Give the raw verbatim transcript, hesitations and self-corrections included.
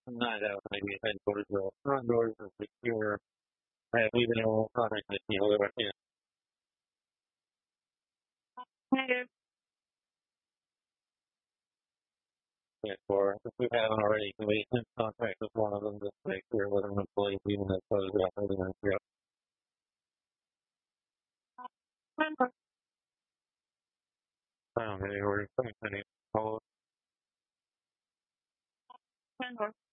Not out maybe headquarters or front doors are secure. I have even a contact with you know, yeah. Yeah, for if we haven't already, can we in contact with one of them just to make sure whether an employee even that closed out or not. Yeah. I don't know, or something.